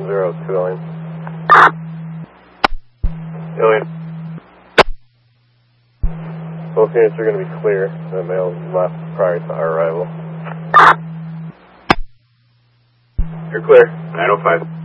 02 Alien. Alien. Both units are going to be clear. The male left prior to our arrival. You're clear. 905.